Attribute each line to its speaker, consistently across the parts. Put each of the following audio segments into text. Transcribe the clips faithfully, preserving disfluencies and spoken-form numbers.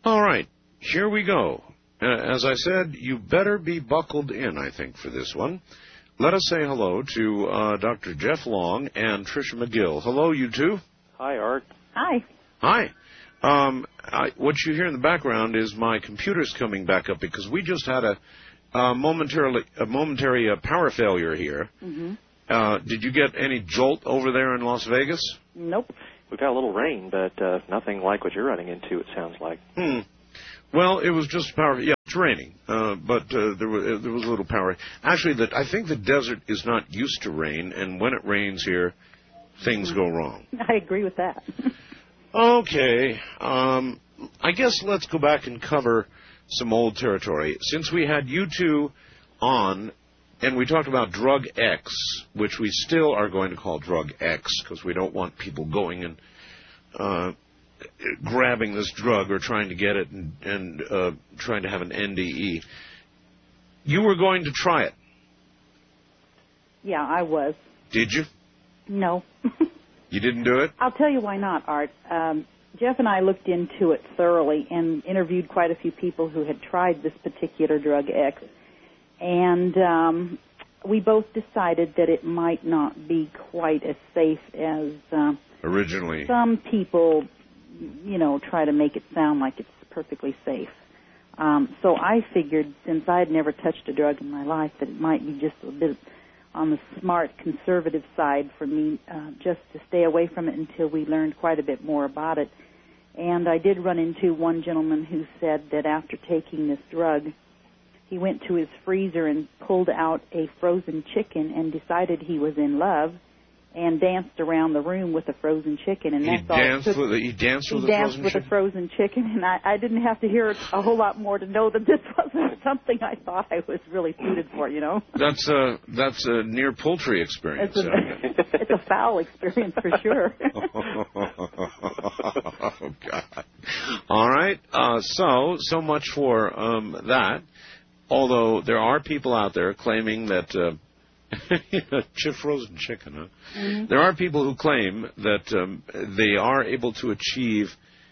Speaker 1: All right, here we go. Uh, as I said, you better be buckled in, I think, for this one. Let us say hello to uh, Doctor Jeff Long and Tricia McGill. Hello, you two.
Speaker 2: Hi, Art.
Speaker 3: Hi.
Speaker 1: Hi. Um, I, what you hear in the background is my computer's coming back up because we just had a, a momentarily a momentary uh, power failure here.
Speaker 3: Mm-hmm.
Speaker 1: Uh, did you get any jolt over there in Las Vegas?
Speaker 3: Nope.
Speaker 2: We've got a little rain, but uh, nothing like what you're running into, it sounds like.
Speaker 1: Hmm. Well, it was just power. Yeah, it's raining, uh, but uh, there was there was a little power. Actually, the, I think the desert is not used to rain, and when it rains here, things go wrong.
Speaker 3: I agree with that.
Speaker 1: Okay, um, I guess let's go back and cover some old territory. Since we had you two on, and we talked about Drug X, which we still are going to call Drug X because we don't want people going and uh, grabbing this drug or trying to get it and, and uh, trying to have an N D E. You were going to try it.
Speaker 3: Yeah, I was.
Speaker 1: Did you?
Speaker 3: No.
Speaker 1: You didn't do it?
Speaker 3: I'll tell you why not, Art. Um, Jeff and I looked into it thoroughly and interviewed quite a few people who had tried this particular Drug X. And um, we both decided that it might not be quite as safe as uh,
Speaker 1: originally.
Speaker 3: Some people, you know, try to make it sound like it's perfectly safe. Um, so I figured, since I had never touched a drug in my life, that it might be just a bit on the smart, conservative side for me uh, just to stay away from it until we learned quite a bit more about it. And I did run into one gentleman who said that after taking this drug, he went to his freezer and pulled out a frozen chicken and decided he was in love and danced around the room with a frozen chicken. And that's
Speaker 1: he
Speaker 3: all
Speaker 1: danced
Speaker 3: it took.
Speaker 1: with, he danced with
Speaker 3: he
Speaker 1: a
Speaker 3: danced
Speaker 1: frozen
Speaker 3: with
Speaker 1: chicken?
Speaker 3: a frozen chicken, and I, I didn't have to hear a whole lot more to know that this wasn't something I thought I was really suited for, you know?
Speaker 1: That's a, that's a near poultry experience.
Speaker 3: It's a, it's a foul experience for sure.
Speaker 1: Oh, God. All right. Uh, so, so much for um, that. Although there are people out there claiming that uh, chip frozen chicken, huh? Mm-hmm. There are people who claim that um, they are able to achieve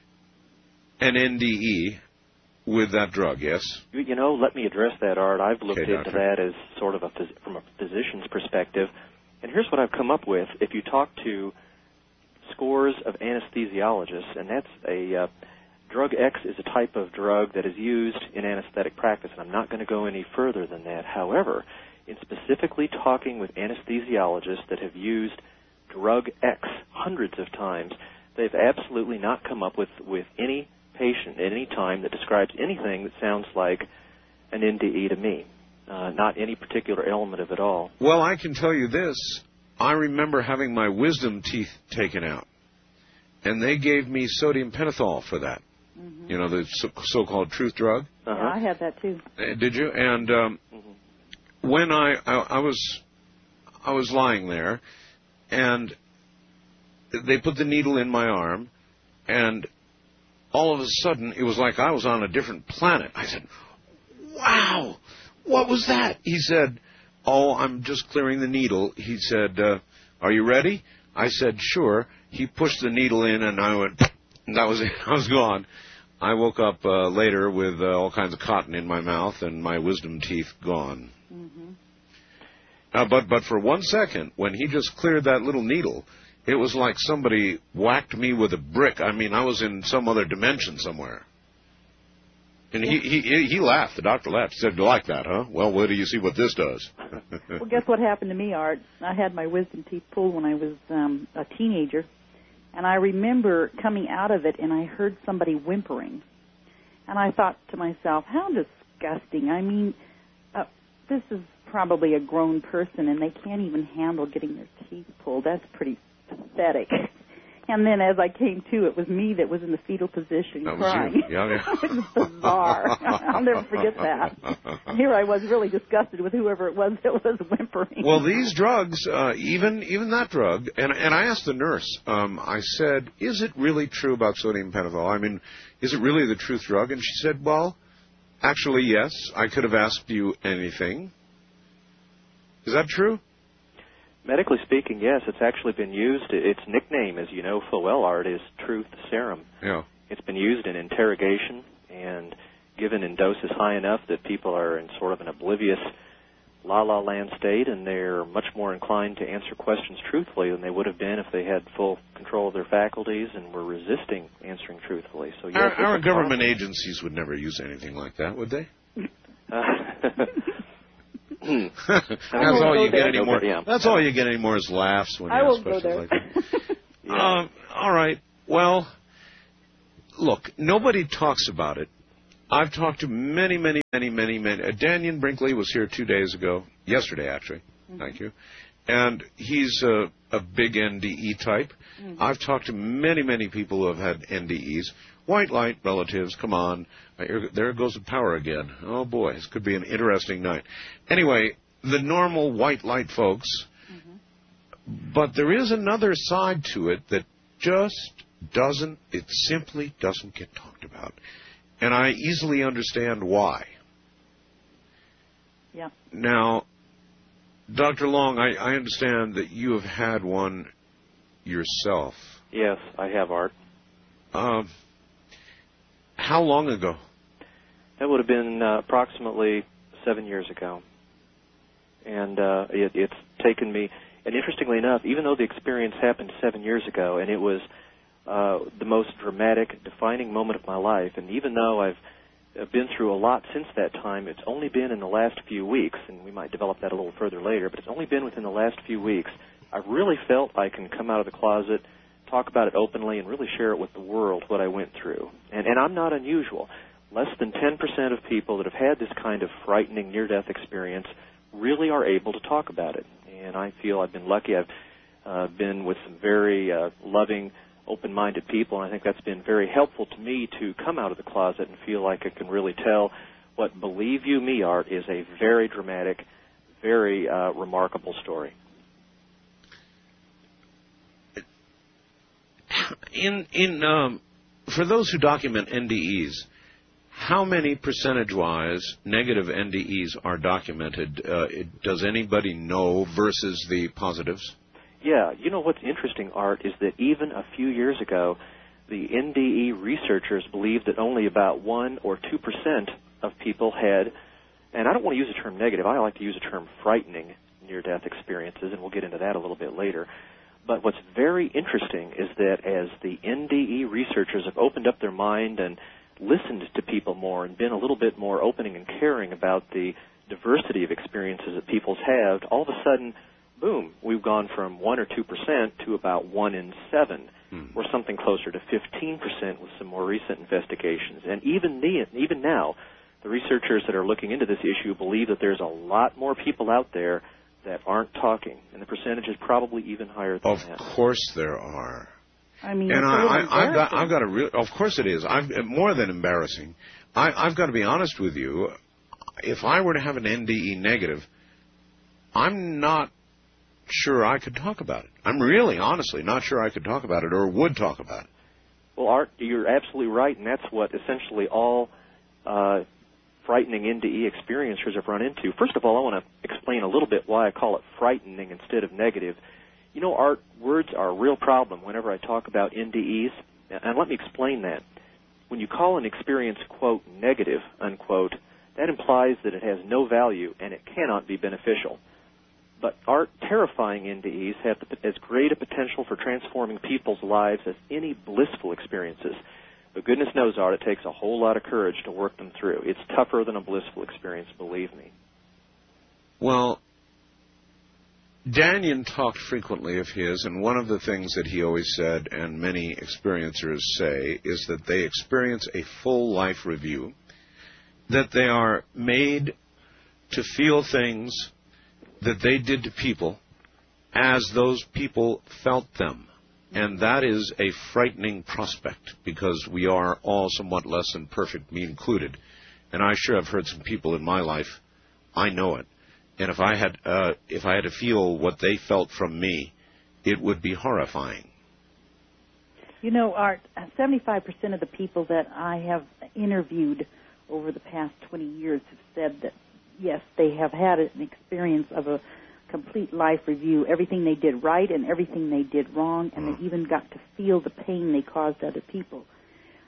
Speaker 1: an N D E with that drug, yes?
Speaker 2: You, you know, let me address that, Art. I've looked
Speaker 1: okay,
Speaker 2: into
Speaker 1: doctor.
Speaker 2: that as sort of a phys- from a physician's perspective. And here's what I've come up with. If you talk to scores of anesthesiologists, and that's a... Uh, Drug X is a type of drug that is used in anesthetic practice, and I'm not going to go any further than that. However, in specifically talking with anesthesiologists that have used Drug X hundreds of times, they've absolutely not come up with, with any patient at any time that describes anything that sounds like an N D E to me, uh, not any particular element of it all.
Speaker 1: Well, I can tell you this. I remember having my wisdom teeth taken out, and they gave me sodium pentothal for that. Mm-hmm. You know, the so- so-called truth drug.
Speaker 3: Uh-huh. Yeah, I had that too.
Speaker 1: Uh, did you? And um, mm-hmm. when I, I I was I was lying there, and they put the needle in my arm, and all of a sudden it was like I was on a different planet. I said, "Wow, what was that?" He said, "Oh, I'm just clearing the needle." He said, uh, "Are you ready?" I said, "Sure." He pushed the needle in, and I went. And that was it. I was gone. I woke up uh, later with uh, all kinds of cotton in my mouth and my wisdom teeth gone. Mm-hmm. Uh, but but for one second, when he just cleared that little needle, it was like somebody whacked me with a brick. I mean, I was in some other dimension somewhere. And he, he he laughed. The doctor laughed. He said, "You like that, huh? Well, wait till you see what this does."
Speaker 3: Well, guess what happened to me, Art? I had my wisdom teeth pulled when I was um, a teenager. And I remember coming out of it, and I heard somebody whimpering. And I thought to myself, how disgusting. I mean, uh, this is probably a grown person, and they can't even handle getting their teeth pulled. That's pretty pathetic. And then as I came to, it was me that was in the fetal position
Speaker 1: that
Speaker 3: crying.
Speaker 1: Was you. Yeah, yeah.
Speaker 3: It was bizarre. I'll never forget that. And here I was really disgusted with whoever it was that was whimpering.
Speaker 1: Well, these drugs, uh, even even that drug, and and I asked the nurse, um, I said, is it really true about sodium pentothal? I mean, is it really the truth drug? And she said, well, actually, yes. I could have asked you anything. Is that true?
Speaker 2: Medically speaking, yes, it's actually been used. Its nickname, as you know full well, Art, is Truth Serum.
Speaker 1: Yeah.
Speaker 2: It's been used in interrogation and given in doses high enough that people are in sort of an oblivious la-la land state, and they're much more inclined to answer questions truthfully than they would have been if they had full control of their faculties and were resisting answering truthfully. So yes,
Speaker 1: our, our government agencies would never use anything like that, would they?
Speaker 2: Uh,
Speaker 1: that's all you get anymore.
Speaker 2: Yeah.
Speaker 1: That's all you get anymore is laughs when you
Speaker 3: I
Speaker 1: ask
Speaker 3: won't go
Speaker 1: questions
Speaker 3: there.
Speaker 1: like that.
Speaker 2: Yeah.
Speaker 1: um, all right. Well, look, nobody talks about it. I've talked to many, many, many, many, many. Uh, Daniel Brinkley was here two days ago, yesterday actually. Mm-hmm. Thank you. And he's a, a big N D E type. Mm-hmm. I've talked to many, many people who have had N D Es. White light relatives, come on. Here, there goes the power again. Oh, boy, this could be an interesting night. Anyway, the normal white light folks, mm-hmm. but there is another side to it that just doesn't, it simply doesn't get talked about. And I easily understand why.
Speaker 3: Yeah.
Speaker 1: Now, Doctor Long, I, I understand that you have had one yourself.
Speaker 2: Yes, I have, Art.
Speaker 1: Um, how long ago?
Speaker 2: That would have been uh, approximately seven years ago. And uh, it, it's taken me, and interestingly enough, even though the experience happened seven years ago, and it was uh, the most dramatic, defining moment of my life, and even though I've I've been through a lot since that time, it's only been in the last few weeks, and we might develop that a little further later, but it's only been within the last few weeks, I really felt I can come out of the closet, talk about it openly, and really share it with the world, what I went through. And, and I'm not unusual. Less than ten percent of people that have had this kind of frightening near-death experience really are able to talk about it. And I feel I've been lucky. I've uh, been with some very uh, loving, open-minded people, and I think that's been very helpful to me to come out of the closet and feel like I can really tell what, believe you me, Art, is a very dramatic, very uh, remarkable story.
Speaker 1: In in um, for those who document N D Es, how many percentage-wise negative N D Es are documented? Uh, it, does anybody know versus the positives?
Speaker 2: Yeah, you know what's interesting, Art, is that even a few years ago, the N D E researchers believed that only about one or two percent of people had, and I don't want to use the term negative, I like to use the term frightening near-death experiences, and we'll get into that a little bit later. But what's very interesting is that as the N D E researchers have opened up their mind and listened to people more and been a little bit more opening and caring about the diversity of experiences that people's have, all of a sudden, boom, we've gone from one or two percent to about one in seven, hmm. or something closer to fifteen percent with some more recent investigations. And even the, even now, the researchers that are looking into this issue believe that there's a lot more people out there that aren't talking, and the percentage is probably even higher than
Speaker 1: of
Speaker 2: that.
Speaker 1: Of course there are.
Speaker 3: I mean,
Speaker 1: and
Speaker 3: it's
Speaker 1: I,
Speaker 3: a little
Speaker 1: I, I've got,
Speaker 3: embarrassing.
Speaker 1: I've got a real. Of course it is. I've more than embarrassing. I, I've got to be honest with you. If I were to have an N D E negative, I'm not sure I could talk about it. I'm really, honestly, not sure I could talk about it or would talk about it.
Speaker 2: Well, Art, you're absolutely right, and that's what essentially all uh, frightening N D E experiencers have run into. First of all, I want to explain a little bit why I call it frightening instead of negative. You know, Art, words are a real problem whenever I talk about N D Es, and let me explain that. When you call an experience, quote, negative, unquote, that implies that it has no value and it cannot be beneficial. But, Art, terrifying N D Es have the, as great a potential for transforming people's lives as any blissful experiences. But goodness knows, Art, it takes a whole lot of courage to work them through. It's tougher than a blissful experience, believe me.
Speaker 1: Well, Daniel talked frequently of his, and one of the things that he always said, and many experiencers say, is that they experience a full life review, that they are made to feel things that they did to people as those people felt them. And that is a frightening prospect, because we are all somewhat less than perfect, me included. And I sure have heard some people in my life, I know it. And if I had uh, if I had to feel what they felt from me, it would be horrifying.
Speaker 3: You know, Art, seventy-five percent of the people that I have interviewed over the past twenty years have said that, yes, they have had an experience of a complete life review, everything they did right and everything they did wrong, and they even got to feel the pain they caused other people.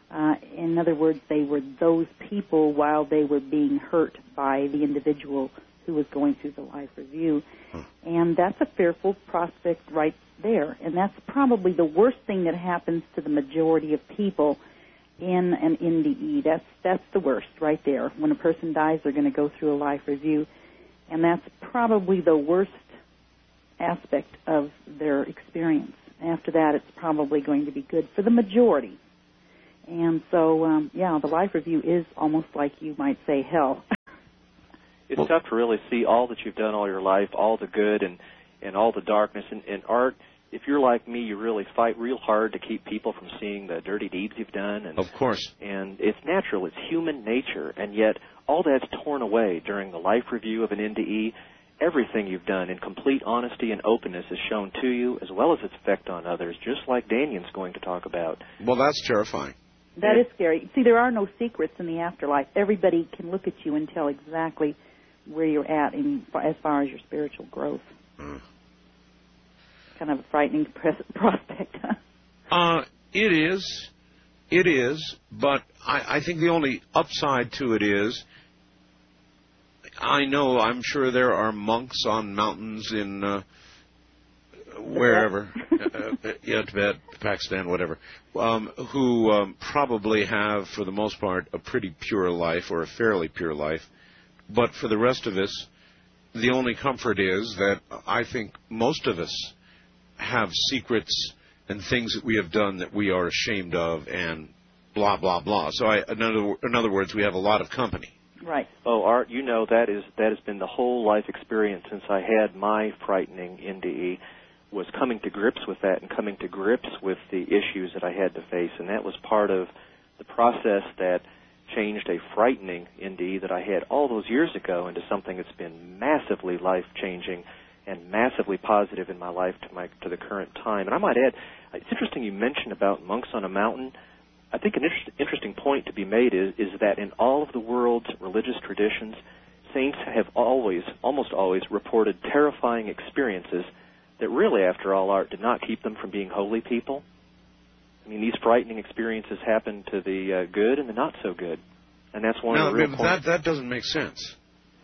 Speaker 3: Uh, in other words, they were those people while they were being hurt by the individual who was going through the life review. Hmm. And that's a fearful prospect right there. And that's probably the worst thing that happens to the majority of people in an N D E. That's, that's the worst right there. When a person dies, they're going to go through a life review. And that's probably the worst aspect of their experience. After that, it's probably going to be good for the majority. And so, um, yeah, the life review is almost like you might say hell.
Speaker 2: It's well, tough to really see all that you've done all your life, all the good and, and all the darkness. And, and Art, if you're like me, you really fight real hard to keep people from seeing the dirty deeds you've done. And,
Speaker 1: of course.
Speaker 2: And it's natural. It's human nature. And yet all that's torn away during the life review of an N D E. Everything you've done in complete honesty and openness is shown to you, as well as its effect on others, just like Danion's going to talk about.
Speaker 1: Well, that's terrifying.
Speaker 3: That is scary. See, there are no secrets in the afterlife. Everybody can look at you and tell exactly where you're at in, as far as your spiritual growth. Mm. Kind of a frightening prospect, huh?
Speaker 1: Uh, it is. It is. But I, I think the only upside to it is, I know, I'm sure there are monks on mountains in uh, wherever, uh, yeah, Tibet, Pakistan, whatever, um, who um, probably have, for the most part, a pretty pure life or a fairly pure life. But for the rest of us, the only comfort is that I think most of us have secrets and things that we have done that we are ashamed of and blah, blah, blah. So I, in other, in other words, we have a lot of company.
Speaker 3: Right.
Speaker 2: Oh, Art, you know that is that has been the whole life experience since I had my frightening N D E, was coming to grips with that and coming to grips with the issues that I had to face. And that was part of the process that changed a frightening N D E that I had all those years ago into something that's been massively life-changing and massively positive in my life to my to the current time. And I might add, it's interesting you mentioned about monks on a mountain. I think an inter- interesting point to be made is, is that in all of the world's religious traditions, saints have always, almost always, reported terrifying experiences that really, after all, Art, did not keep them from being holy people. I mean, these frightening experiences happen to the uh, good and the not-so-good, and that's one
Speaker 1: now,
Speaker 2: of the real
Speaker 1: that,
Speaker 2: points.
Speaker 1: That doesn't make sense.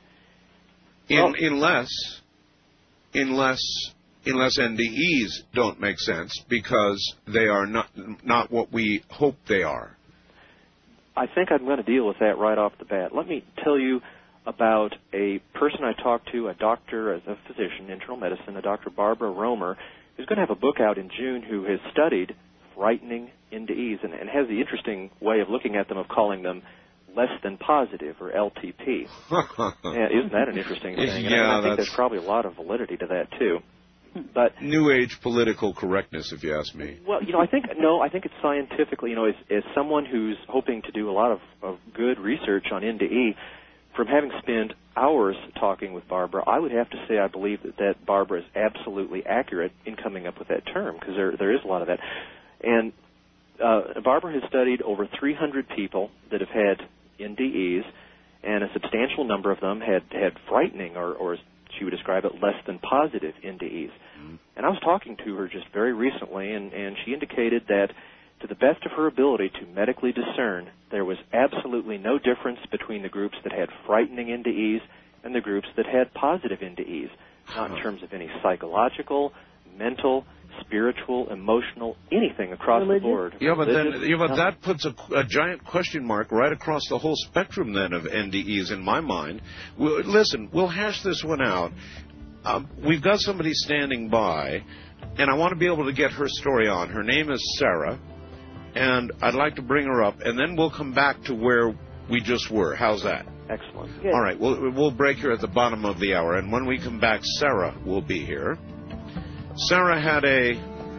Speaker 1: In,
Speaker 2: well,
Speaker 1: unless, unless... Unless N D Es don't make sense because they are not not what we hope they are.
Speaker 2: I think I'm going to deal with that right off the bat. Let me tell you about a person I talked to, a doctor, a physician, internal medicine, a Doctor Barbara Romer, who's going to have a book out in June who has studied frightening N D Es and, and has the interesting way of looking at them of calling them less than positive, or L T P. Yeah, isn't that an interesting thing? And
Speaker 1: yeah,
Speaker 2: I, I think
Speaker 1: that's...
Speaker 2: there's probably a lot of validity to that, too. But
Speaker 1: New Age political correctness, if you ask me.
Speaker 2: Well, you know, I think, no, I think it's scientifically, you know, as, as someone who's hoping to do a lot of, of good research on N D E, from having spent hours talking with Barbara, I would have to say I believe that, that Barbara is absolutely accurate in coming up with that term, because there, there is a lot of that. And uh, Barbara has studied over three hundred people that have had N D Es, and a substantial number of them had, had frightening or, or she would describe it, less than positive N D Es. Mm-hmm. And I was talking to her just very recently, and, and she indicated that to the best of her ability to medically discern, there was absolutely no difference between the groups that had frightening N D Es and the groups that had positive N D Es, not in terms of any psychological, mental, spiritual, emotional, anything across
Speaker 3: Religious?
Speaker 2: the board.
Speaker 1: Yeah, but
Speaker 2: Religious,
Speaker 1: then yeah, but
Speaker 2: no.
Speaker 1: that puts a, a giant question mark right across the whole spectrum then of N D Es in my mind. We'll, listen, we'll hash this one out. Um, we've got somebody standing by, and I want to be able to get her story on. Her name is Sarah, and I'd like to bring her up, and then we'll come back to where we just were. How's that?
Speaker 2: Excellent.
Speaker 3: Good.
Speaker 1: All right, we'll, we'll break here at the bottom of the hour, and when we come back, Sarah will be here. Sarah had a,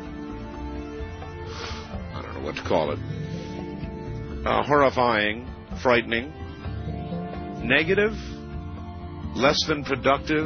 Speaker 1: I don't know what to call it, uh, horrifying, frightening, negative, less than productive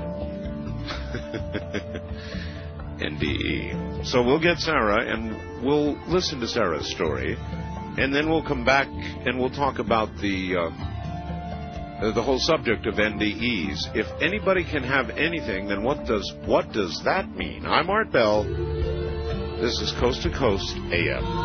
Speaker 1: N D E. So we'll get Sarah, and we'll listen to Sarah's story, and then we'll come back and we'll talk about the uh, the whole subject of N D Es. If anybody can have anything, then what does what does that mean? I'm Art Bell. This is Coast to Coast A M.